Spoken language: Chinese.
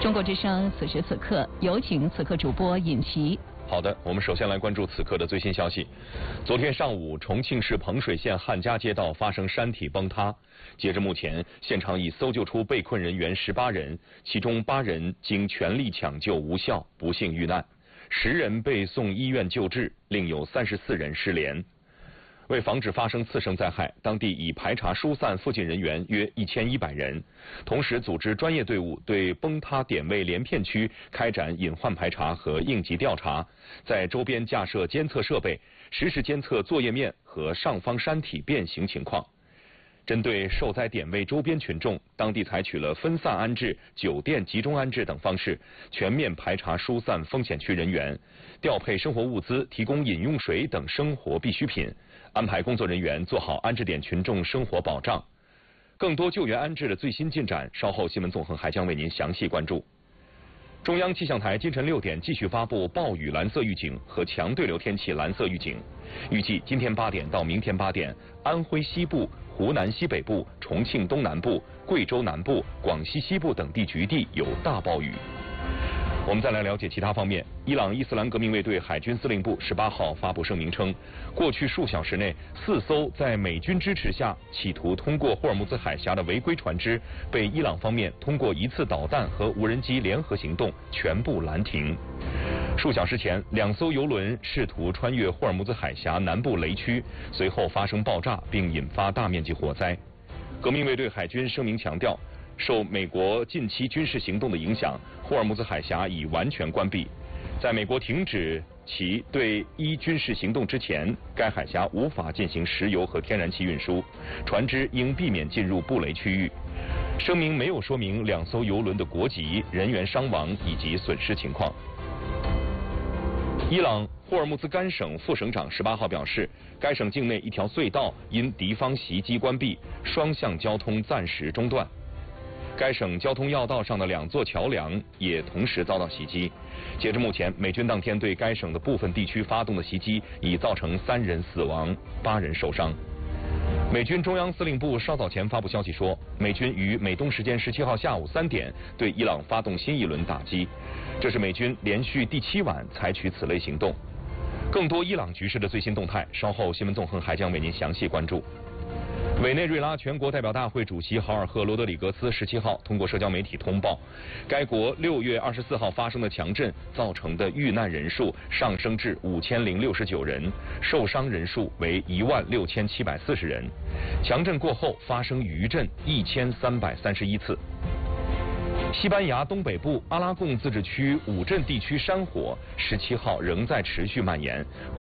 中国之声此时此刻，有请此刻主播尹奇。 好的，我们首先来关注此刻的最新消息。昨天上午，重庆市彭水县汉家街道发生山体崩塌。截至目前，现场已搜救出被困人员18人，其中8人经全力抢救无效，不幸遇难；10人被送医院救治，另有34人失联。为防止发生次生灾害，当地已排查疏散附近人员约1100人，同时组织专业队伍对崩塌点位连片区开展隐患排查和应急调查，在周边架设监测设备，实时监测作业面和上方山体变形情况。针对受灾点位周边群众，当地采取了分散安置、酒店集中安置等方式，全面排查疏散风险区人员，调配生活物资，提供饮用水等生活必需品，安排工作人员做好安置点群众生活保障。更多救援安置的最新进展，稍后新闻纵横还将为您详细关注。中央气象台今晨6点继续发布暴雨蓝色预警和强对流天气蓝色预警，预计今天8点到明天8点，安徽西部、湖南西北部、重庆东南部、贵州南部、广西西部等地局地有大暴雨。我们再来了解其他方面。伊朗伊斯兰革命卫队海军司令部18号发布声明称，过去数小时内，4艘在美军支持下企图通过霍尔木兹海峡的违规船只，被伊朗方面通过1次导弹和无人机联合行动全部拦停。数小时前，2艘油轮试图穿越霍尔木兹海峡南部雷区，随后发生爆炸，并引发大面积火灾。革命卫队海军声明强调，受美国近期军事行动的影响，霍尔木兹海峡已完全关闭。在美国停止其对伊军事行动之前，该海峡无法进行石油和天然气运输，船只应避免进入布雷区域。声明没有说明2艘油轮的国籍、人员伤亡以及损失情况。伊朗霍尔木兹干省副省长18号表示，该省境内一条隧道因敌方袭击关闭，双向交通暂时中断。该省交通要道上的2座桥梁也同时遭到袭击。截至目前，美军当天对该省的部分地区发动的袭击已造成3人死亡、8人受伤。美军中央司令部稍早前发布消息说，美军于美东时间17号下午3点对伊朗发动新一轮打击，这是美军连续第7晚采取此类行动。更多伊朗局势的最新动态，稍后新闻纵横还将为您详细关注。委内瑞拉全国代表大会主席豪尔赫·罗德里格斯17号通过社交媒体通报，该国6月24号发生的强震造成的遇难人数上升至5069人，受伤人数为16740人。强震过后发生余震1331次。西班牙东北部阿拉贡自治区五镇地区山火17号仍在持续蔓延，